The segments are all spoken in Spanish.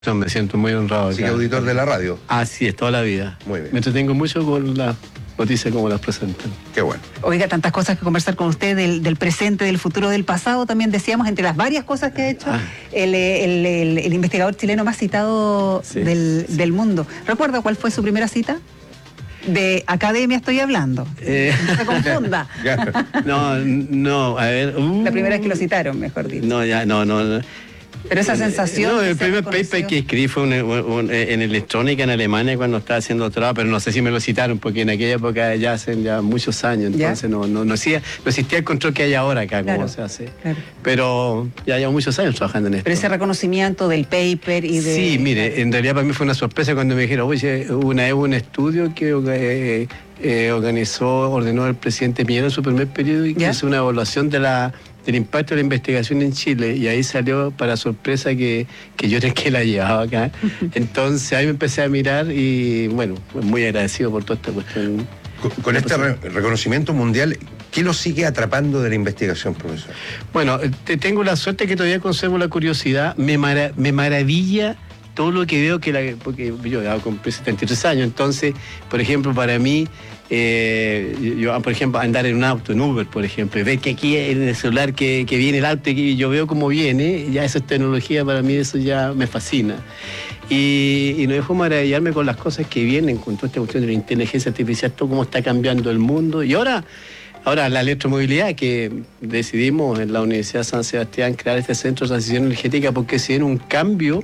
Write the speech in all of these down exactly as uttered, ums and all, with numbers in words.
Me siento muy honrado. Así que auditor de la radio. Así es, toda la vida. Muy bien. Me entretengo mucho con las noticias como las presentan. Qué bueno. Oiga, tantas cosas que conversar con usted del, del presente, del futuro, del pasado. También decíamos, entre las varias cosas que ha hecho, ah. el, el, el, el investigador chileno más citado sí, del, sí. del mundo. ¿Recuerda cuál fue su primera cita? De academia estoy hablando. Eh. No se confunda. no, no, a ver. Uh, la primera vez que lo citaron, mejor dicho. No, ya, no, no. no. Pero esa sensación... No, el primer paper que escribí fue un, un, un, en electrónica en Alemania cuando estaba haciendo doctorado, pero no sé si me lo citaron, porque en aquella época ya hacen ya muchos años, entonces no, no, no, existía, no existía el control que hay ahora acá, claro, como se hace. Claro. Pero ya llevo muchos años trabajando en esto. Pero ese reconocimiento del paper y de... Sí, mire, en realidad para mí fue una sorpresa cuando me dijeron, oye, una vez hubo un estudio que... Eh, eh, organizó, ordenó el presidente Piñera en su primer periodo y que hizo una evaluación de la... del impacto de la investigación en Chile, y ahí salió, para sorpresa, que, que yo era el que la llevaba acá. Entonces ahí me empecé a mirar y bueno, muy agradecido por toda esta cuestión. Con, con este re reconocimiento mundial, ¿qué lo sigue atrapando de la investigación, profesor? Bueno, te, tengo la suerte que todavía conservo la curiosidad, me, mara me maravilla todo lo que veo, que la, porque yo ya cumplí setenta y tres años, entonces, por ejemplo, para mí, eh, yo, por ejemplo, andar en un auto, en Uber, por ejemplo, y ver que aquí en el celular que, que viene el auto y yo veo cómo viene, ya esa es tecnología, para mí eso ya me fascina. Y, y no dejo maravillarme con las cosas que vienen, con toda esta cuestión de la inteligencia artificial, todo cómo está cambiando el mundo. Y ahora... Ahora, la electromovilidad, que decidimos en la Universidad de San Sebastián crear este centro de transición energética porque se viene un cambio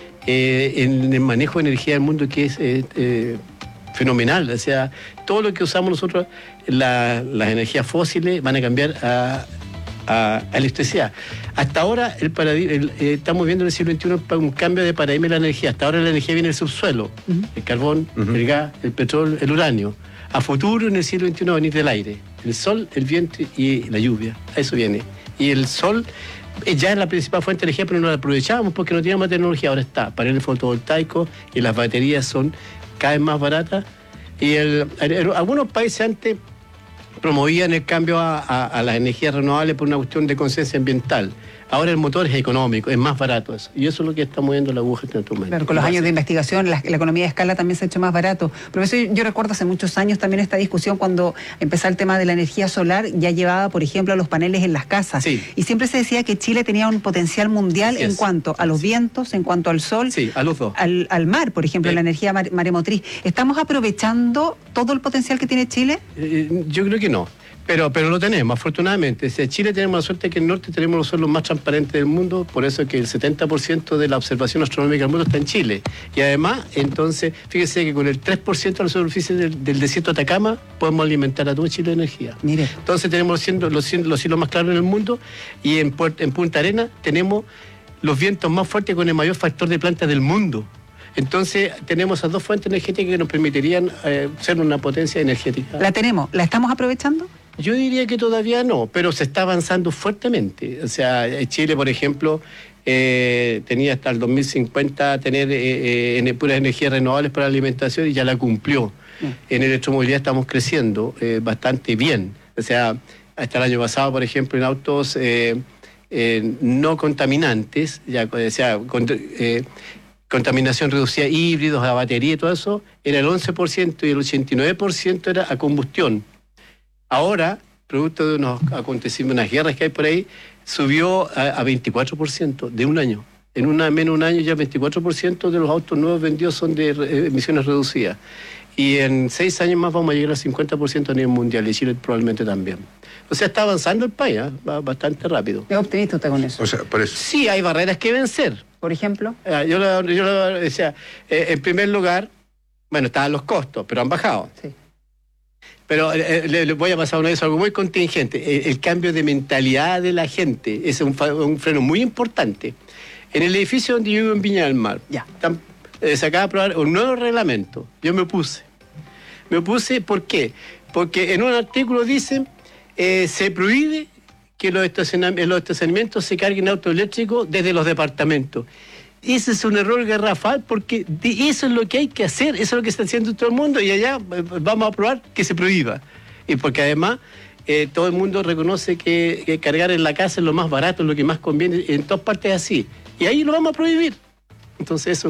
eh, en el manejo de energía del mundo que es eh, eh, fenomenal. O sea, todo lo que usamos nosotros, la, las energías fósiles, van a cambiar a, a, a electricidad. Hasta ahora el el, eh, estamos viendo en el siglo veintiuno un cambio de paradigma de la energía. Hasta ahora la energía viene del subsuelo, uh-huh. el carbón, uh-huh. el gas, el petróleo, el uranio. A futuro, en el siglo veintiuno, va a venir del aire. El sol, el viento y la lluvia. A eso viene. Y el sol ya es la principal fuente de energía, pero no la aprovechábamos porque no teníamos tecnología. Ahora está, paneles fotovoltaicos y las baterías son cada vez más baratas. Y el, el, el, algunos países antes promovían el cambio a, a, a las energías renovables por una cuestión de conciencia ambiental. Ahora el motor es económico, es más barato eso. Y eso es lo que está moviendo la aguja en este momento. Claro, con los años de investigación, la, la economía de escala también se ha hecho más barato. Profesor, yo recuerdo hace muchos años también esta discusión cuando empezó el tema de la energía solar, ya llevaba, por ejemplo, a los paneles en las casas. Sí. Y siempre se decía que Chile tenía un potencial mundial en cuanto a los vientos, en cuanto al sol. Sí, a los dos. Al, al mar, por ejemplo, sí. La energía mar, maremotriz. ¿Estamos aprovechando todo el potencial que tiene Chile? Eh, yo creo que no. Pero, pero lo tenemos, afortunadamente. Si en Chile tenemos la suerte que en el norte tenemos los suelos más transparentes del mundo, por eso es que el setenta por ciento de la observación astronómica del mundo está en Chile. Y además, entonces, fíjese que con el tres por ciento de la superficie del, del desierto de Atacama podemos alimentar a todo Chile de energía. Mire. Entonces tenemos los, los, los cielos más claros en el mundo, y en, en Punta Arenas tenemos los vientos más fuertes con el mayor factor de plantas del mundo. Entonces tenemos esas dos fuentes energéticas que nos permitirían eh, ser una potencia energética. ¿La tenemos? ¿La estamos aprovechando? Yo diría que todavía no, pero se está avanzando fuertemente. O sea, Chile, por ejemplo, eh, tenía hasta el dos mil cincuenta tener eh, eh, puras energías renovables para la alimentación y ya la cumplió. Mm. En electromovilidad estamos creciendo eh, bastante bien. O sea, hasta el año pasado, por ejemplo, en autos eh, eh, no contaminantes, ya, o sea, con, eh, contaminación reducida, híbridos, a batería y todo eso, era el once por ciento y el ochenta y nueve por ciento era a combustión. Ahora, producto de unos acontecimientos, unas guerras que hay por ahí, subió a, a veinticuatro por ciento de un año. En una, menos de un año ya veinticuatro por ciento de los autos nuevos vendidos son de eh, emisiones reducidas. Y en seis años más vamos a llegar al cincuenta por ciento a nivel mundial, y Chile probablemente también. O sea, está avanzando el país, ¿eh? Va bastante rápido. ¿Es optimista usted con eso? O sea, por eso. Sí, hay barreras que vencer. ¿Por ejemplo? Eh, yo lo, yo lo decía, eh, en primer lugar, bueno, estaban los costos, pero han bajado. Sí. Pero eh, le, le voy a pasar una vez algo muy contingente. El, el cambio de mentalidad de la gente es un, un freno muy importante. En el edificio donde yo vivo en Viña del Mar, ya. Están, eh, se acaba de aprobar un nuevo reglamento. Yo me opuse. Me opuse, ¿por qué? Porque en un artículo dice, eh, se prohíbe que los, estacionam los estacionamientos se carguen autos eléctricos desde los departamentos. Ese es un error garrafal, porque eso es lo que hay que hacer, eso es lo que está haciendo todo el mundo, y allá vamos a aprobar que se prohíba. Y porque además eh, todo el mundo reconoce que, que cargar en la casa es lo más barato, es lo que más conviene, en todas partes es así. Y ahí lo vamos a prohibir. Entonces eso